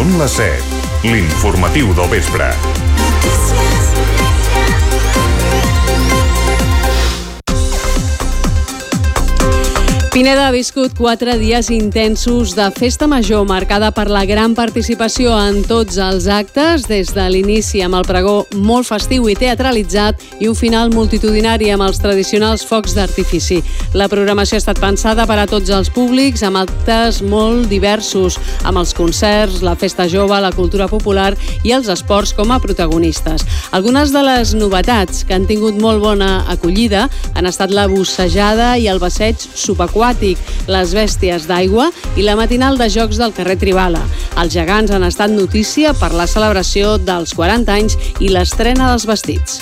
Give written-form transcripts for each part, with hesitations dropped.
Són les 7. L'informatiu del vespre. Pineda ha viscut 4 dies intensos de festa major, marcada per la gran participació en tots els actes, des de l'inici amb el pregó molt festiu i teatralitzat i un final multitudinari amb els tradicionals focs d'artifici. La programació ha estat pensada per a tots els públics, amb actes molt diversos, amb els concerts, la festa jove, la cultura popular i els esports com a protagonistes. Algunes de les novetats que han tingut molt bona acollida han estat la bussejada i el passeig subaquàtic, les bèsties d'aigua i la matinal de jocs del carrer Tribala. Els gegants han estat notícia per la celebració dels 40 anys i l'estrena dels vestits.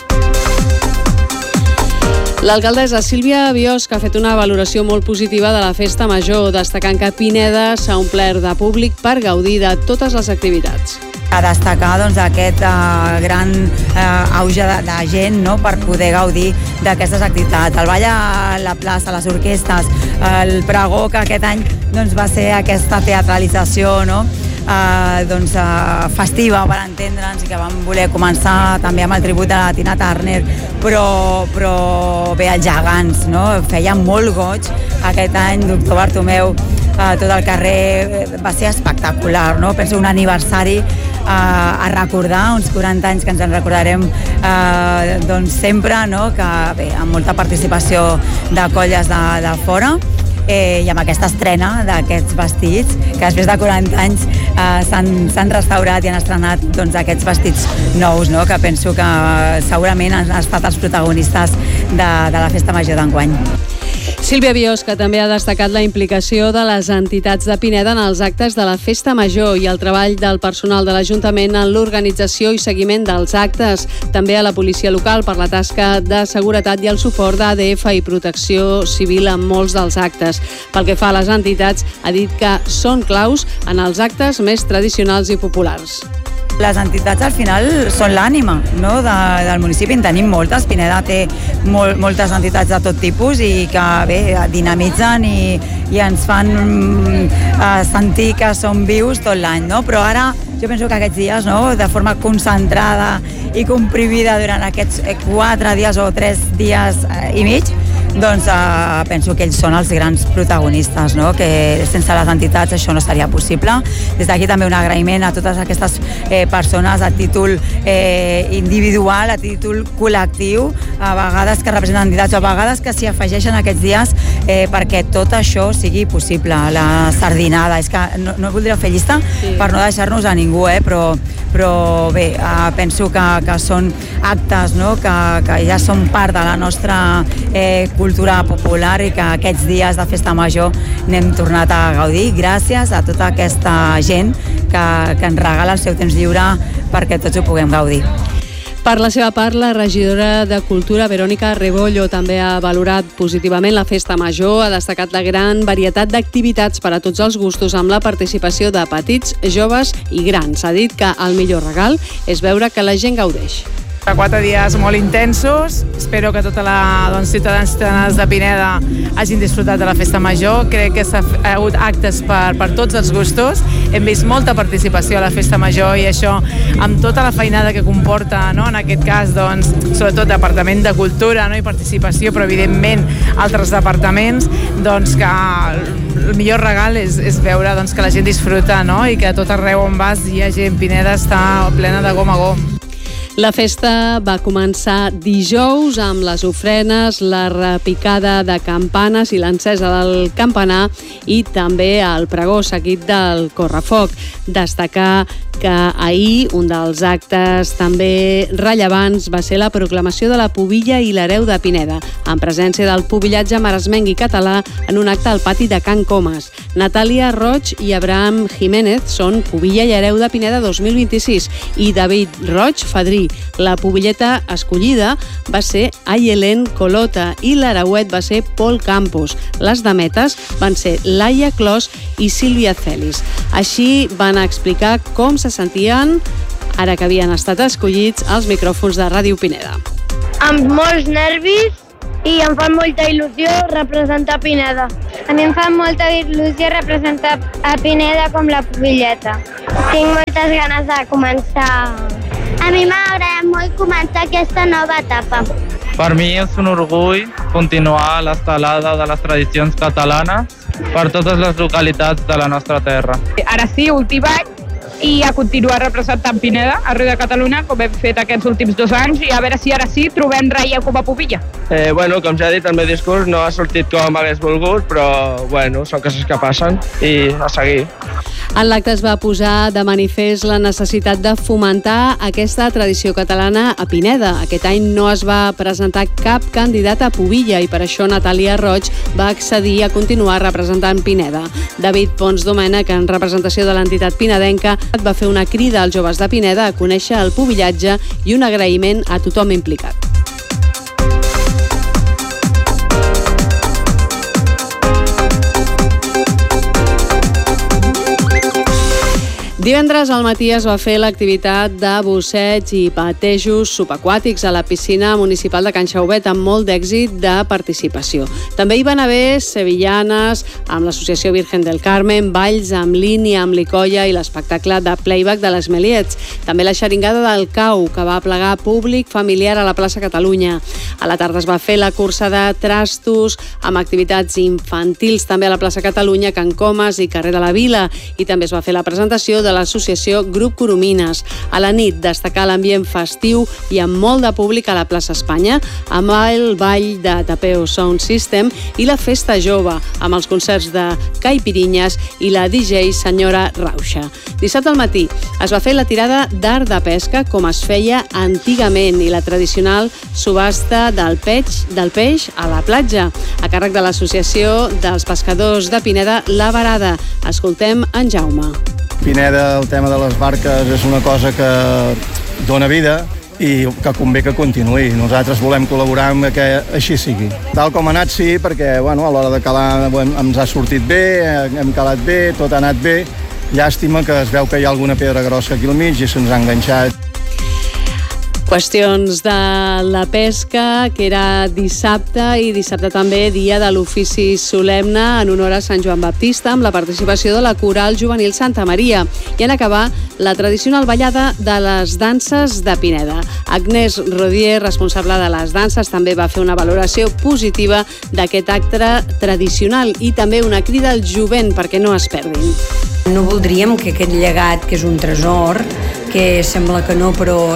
L'alcaldessa Sílvia Biosca ha fet una valoració molt positiva de la festa major, destacant que Pineda s'ha omplert de públic per gaudir de totes les activitats. A destacar aquest gran auge de gent, no?, per poder gaudir d'aquestes activitats. El ball a la plaça, les orquestes, el pregó, que aquest any va ser aquesta teatralització, no?, festiva, per entendre'ns, i que vam voler començar també amb el tribut de la Tina Turner, però bé, els gegants, no?, feia molt goig aquest any, Doctor Bartomeu, tot el carrer, va ser espectacular, no? Penso un aniversari a recordar, uns 40 anys que ens en recordarem sempre, no?, que bé, amb molta participació de colles de fora, i amb aquesta estrena d'aquests vestits, que després de 40 anys s'han restaurat i han estrenat aquests vestits nous, no?, que penso que segurament han estat els protagonistes de la festa major d'enguany. Sílvia Biosca també ha destacat la implicació de les entitats de Pineda en els actes de la festa major i el treball del personal de l'Ajuntament en l'organització i seguiment dels actes, també a la policia local per la tasca de seguretat i el suport d'ADF i protecció civil en molts dels actes. Pel que fa a les entitats, ha dit que són claus en els actes més tradicionals i populars. Les entitats al final són l'ànima, no?, del municipi. En tenim moltes, Pineda té moltes entitats de tot tipus i que bé, dinamitzen i ens fan sentir que som vius tot l'any, no? Però ara jo penso que aquests dies, no?, de forma concentrada i comprimida durant aquests 4 dies o 3 dies i mig, penso que ells són els grans protagonistes, no?, que sense les entitats això no seria possible. Des d'aquí també un agraïment a totes aquestes persones a títol individual, a títol col·lectiu, a vegades que representen entitats o a vegades que s'hi afegeixen aquests dies perquè tot això sigui possible. La sardinada, és que no voldria fer llista per no deixar-nos a ningú, però bé, penso que són actes, no?, que ja són part de la nostra cultura popular i que aquests dies de festa major n'hem tornat a gaudir gràcies a tota aquesta gent que ens regala el seu temps lliure perquè tots ho puguem gaudir. Per la seva part, la regidora de Cultura, Verònica Rebollo, també ha valorat positivament la festa major, ha destacat la gran varietat d'activitats per a tots els gustos amb la participació de petits, joves i grans. Ha dit que el millor regal és veure que la gent gaudeix. 4 dies molt intensos, espero que tota la ciutadans i ciutadanes de Pineda hagin disfrutat de la festa major. Crec que s'ha hagut actes per tots els gustos, hem vist molta participació a la festa major i això amb tota la feinada que comporta, no?, en aquest cas, sobretot Departament de Cultura, no?, i participació, però evidentment altres departaments, que el millor regal és veure que la gent disfruta, no?, i que a tot arreu on vas hi ha gent. Pineda està plena de gom a gom. La festa va començar dijous amb les ofrenes, la repicada de campanes i l'encesa del campanar i també el pregó seguit del correfoc. Destacar que ahir un dels actes també rellevants va ser la proclamació de la pubilla i l'hereu de Pineda, en presència del pubillatge maresmenc i català en un acte al pati de Can Comas. Natàlia Roig i Abraham Jiménez són pubilla i hereu de Pineda 2026 i David Roig, fadrí. La pubilleta escollida va ser Ayelen Colota i l'hereuet va ser Pol Campos. Les dametes van ser Laia Clos i Sílvia Celis. Així van explicar com se sentien ara que havien estat escollits als micròfons de Ràdio Pineda. Amb molts nervis i em fa molta il·lusió representar Pineda. A mi em fa molta il·lusió representar a Pineda com la pubilleta. Tinc moltes ganes de començar. A mi m'ha agradat molt començar aquesta nova etapa. Per mi és un orgull continuar l'estelada de les tradicions catalanes per totes les localitats de la nostra terra. Ara sí, últim any, i a continuar representant Pineda arreu de Catalunya, com hem fet aquests últims 2 anys, i a veure si ara sí trobem relleu com a pubilla. Com ja he dit, el meu discurs no ha sortit com hagués volgut, però són coses que passen i a seguir. En l'acte es va posar de manifest la necessitat de fomentar aquesta tradició catalana a Pineda. Aquest any no es va presentar cap candidat a pubilla i per això Natàlia Roig va accedir a continuar representant Pineda. David Pons Domènech, en representació de l'entitat pinedenca, va fer una crida als joves de Pineda a conèixer el pubillatge i un agraïment a tothom implicat. Divendres al matí es va fer l'activitat de busseig i patejos subaquàtics a la piscina municipal de Can Xauvet amb molt d'èxit de participació. També hi van haver sevillanes amb l'Associació Virgen del Carmen, balls amb línia, amb licolla i l'espectacle de playback de les Meliets. També la xeringada del Cau, que va plegar públic familiar a la plaça Catalunya. A la tarda es va fer la cursa de trastos amb activitats infantils també a la plaça Catalunya, Can Comas i carrer de la Vila. I també es va fer la presentació de l'associació Grup Coromines. A la nit destacar l'ambient festiu i amb molt de públic a la plaça Espanya, amb el ball de Tapeo Sound System i la festa jove, amb els concerts de Caipirinyes i la DJ Senyora Rauxa. Dissabte al matí es va fer la tirada d'art de pesca com es feia antigament i la tradicional subhasta del peix a la platja, a càrrec de l'Associació dels Pescadors de Pineda, La Varada. Escoltem en Jaume. Pineda, el tema de les barques és una cosa que dona vida i que convé que continuï. Nosaltres volem col·laborar amb que així sigui. Tal com ha anat, sí, perquè a l'hora de calar ens ha sortit bé, hem calat bé, tot ha anat bé. Llàstima que es veu que hi ha alguna pedra grossa aquí al mig i se'ns ha enganxat. Qüestions de la pesca, que era dissabte i dissabte també dia de l'ofici solemne en honor a Sant Joan Baptista amb la participació de la Coral Juvenil Santa Maria i en acabar la tradicional ballada de les danses de Pineda. Agnès Rodier, responsable de les danses, també va fer una valoració positiva d'aquest acte tradicional i també una crida al jovent perquè no es perdin. No voldríem que aquest llegat, que és un tresor, que sembla que no, però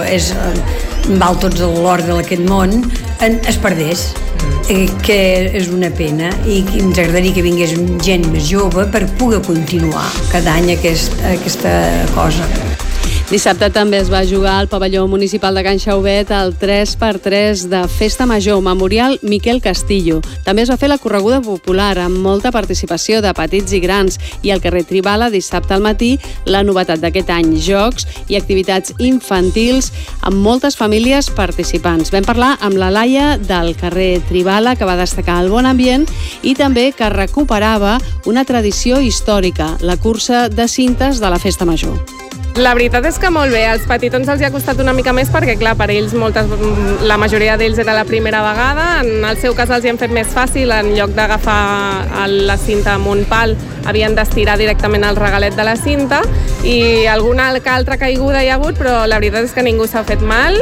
val tots l'or d'aquest món, es perdés, que és una pena i ens agradaria que vingués gent més jove per poder continuar cada any aquesta cosa. Dissabte també es va jugar al pavelló municipal de Can Xauvet el 3x3 de Festa Major, Memorial Miquel Castillo. També es va fer la correguda popular amb molta participació de petits i grans i al carrer Tribala dissabte al matí la novetat d'aquest any, jocs i activitats infantils amb moltes famílies participants. Vam parlar amb la Laia del carrer Tribala, que va destacar el bon ambient i també que recuperava una tradició històrica, la cursa de cintes de la Festa Major. La veritat és que molt bé, als petitons els hi ha costat una mica més perquè, clar, per ells la majoria d'ells era la primera vegada. En el seu cas els hi hem fet més fàcil, en lloc d'agafar la cinta amb un pal, havien d'estirar directament el regalet de la cinta i alguna altra caiguda hi ha hagut, però la veritat és que ningú s'ha fet mal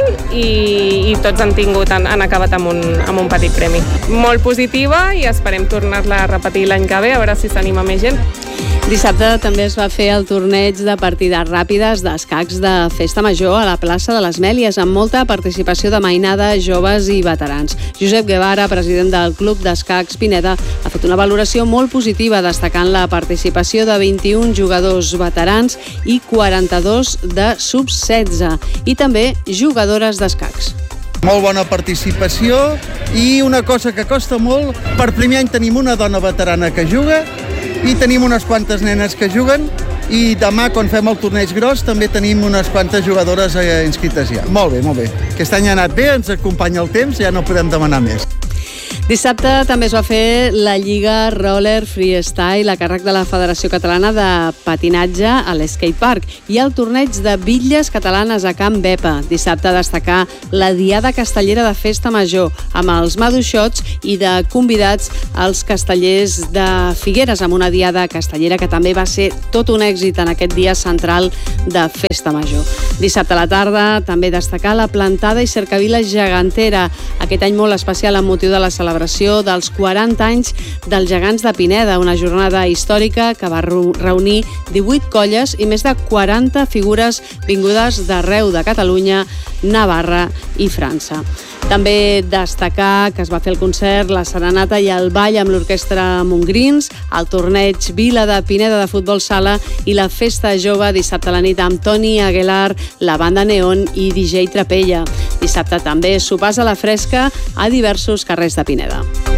i tots han acabat amb un petit premi. Molt positiva i esperem tornar-la a repetir l'any que ve, a veure si s'anima més gent. Dissabte també es va fer el torneig de partides ràpides d'escacs de Festa Major a la plaça de les Mèlies, amb molta participació de mainada, joves i veterans. Josep Guevara, president del Club d'Escacs Pineda, ha fet una valoració molt positiva, destacant la participació de 21 jugadors veterans i 42 de sub-16 i també jugadores d'escacs. Molt bona participació i una cosa que costa molt, per primer any tenim una dona veterana que juga i tenim unes quantes nenes que juguen i demà, quan fem el torneig gros, també tenim unes quantes jugadores inscrites ja. Molt bé, molt bé. Aquest any ha anat bé, ens acompanya el temps, ja no podem demanar més. Dissabte també es va fer la Lliga Roller Freestyle a càrrec de la Federació Catalana de Patinatge a l'Skatepark i el torneig de bitlles catalanes a Can Bepa. Dissabte a destacar la Diada Castellera de Festa Major amb els maduixots i de convidats als castellers de Figueres amb una Diada Castellera que també va ser tot un èxit en aquest dia central de Festa Major. Dissabte a la tarda també destacar la plantada i cercavila gegantera, aquest any molt especial amb motiu de la celebració dels 40 anys dels gegants de Pineda, una jornada històrica que va reunir 18 colles i més de 40 figures vingudes d'arreu de Catalunya, Navarra i França. També destacar que es va fer el concert, la serenata i el ball amb l'orquestra Montgrins, el torneig Vila de Pineda de futbol sala i la festa jove dissabte a la nit amb Toni Aguilar, la banda Neon i DJ Trapella. Dissabte també sopars a la fresca a diversos carrers de Pineda.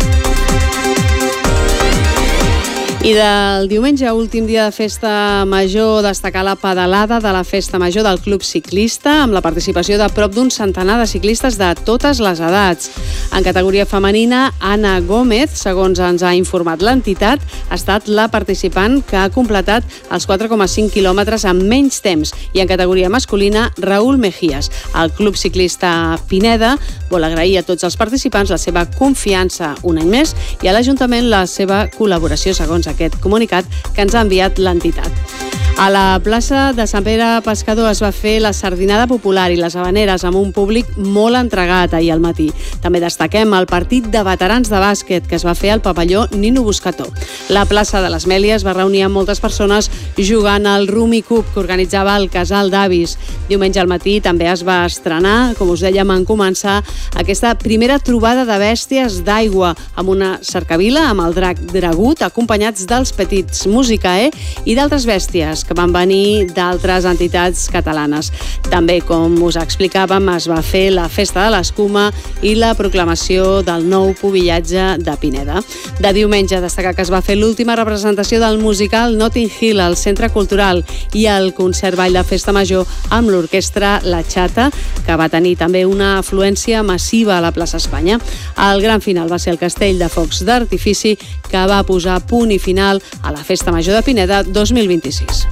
I del diumenge, últim dia de Festa Major, destacar la pedalada de la Festa Major del Club Ciclista amb la participació de prop d'un centenar de ciclistes de totes les edats. En categoria femenina, Anna Gómez, segons ens ha informat l'entitat, ha estat la participant que ha completat els 4,5 quilòmetres en menys temps i en categoria masculina, Raúl Mejías. El Club Ciclista Pineda vol agrair a tots els participants la seva confiança un any més i a l'Ajuntament la seva col·laboració, segons aquest comunicat que ens ha enviat l'entitat. A la plaça de Sant Pere Pescador es va fer la sardinada popular i les habaneres amb un públic molt entregat ahir al matí. També destaquem el partit de veterans de bàsquet que es va fer al pavelló Nino Buscató. La plaça de les Mèlies va reunir amb moltes persones jugant al Rumi Cup que organitzava el Casal d'Avis. Diumenge al matí també es va estrenar, com us dèiem en començar, aquesta primera trobada de bèsties d'aigua amb una cercavila amb el drac Dragut acompanyats dels Petits Musicae i d'altres bèsties que van venir d'altres entitats catalanes. També, com us explicàvem, es va fer la Festa de l'Escuma i la proclamació del nou pubillatge de Pineda. De diumenge, destacar que es va fer l'última representació del musical Notting Hill al Centre Cultural i el concert ball de Festa Major amb l'orquestra La Chata, que va tenir també una afluència massiva a la plaça Espanya. El gran final va ser el castell de focs d'artifici que va posar punt i final a la Festa Major de Pineda 2026.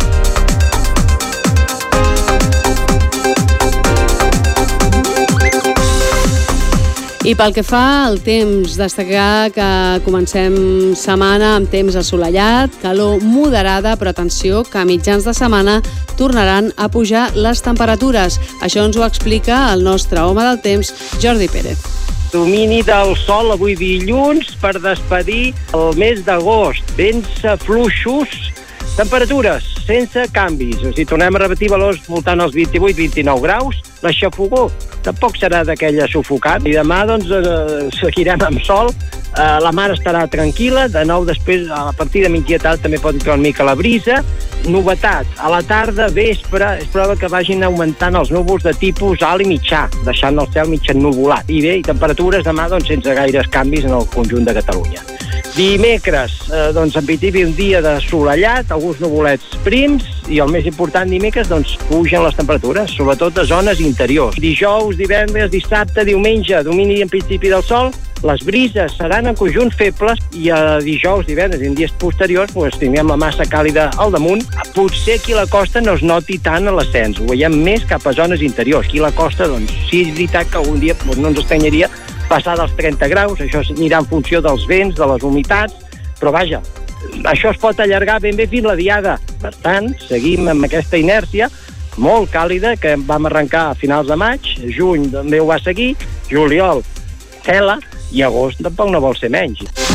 I pel que fa al temps, destacar que comencem setmana amb temps assolellat, calor moderada, però atenció que a mitjans de setmana tornaran a pujar les temperatures. Això ens ho explica el nostre home del temps, Jordi Pérez. Domini del sol avui dilluns per despedir el mes d'agost. Vents fluixos, temperatures sense canvis. O sigui, tornem a repetir valors voltant als 28-29 graus. L'aixafogó tampoc serà d'aquella sufocant. I demà, doncs, seguirem amb sol. La mar estarà tranquil·la. De nou, després, a partir de migdia tarda, també pot entrar una mica la brisa. Novetat, a la tarda, vespre, és probable que vagin augmentant els núvols de tipus alt i mitjà, deixant el cel mig ennuvolat. I bé, i temperatures demà, doncs, sense gaires canvis en el conjunt de Catalunya. Dimecres, doncs, en principi un dia de solellat, alguns nuvolets prims, i el més important, dimecres, doncs, pugen les temperatures, sobretot a zones interiors. Dijous, divendres, dissabte, diumenge, domini en principi del sol, les brises seran en conjunt febles i a dijous, divendres i en dies posteriors doncs, tindrem la massa càlida al damunt. Potser aquí a la costa no es noti tant a l'ascens, ho veiem més cap a zones interiors. Aquí a la costa, doncs, sí és veritat que algun dia doncs, no ens estranyaria passar dels 30 graus, això anirà en funció dels vents, de les humitats, però vaja, això es pot allargar ben bé fins la diada. Per tant, seguim amb aquesta inèrcia molt càlida que vam arrencar a finals de maig, juny també ho va seguir, juliol, tela, i agost tampoc no vol ser menys.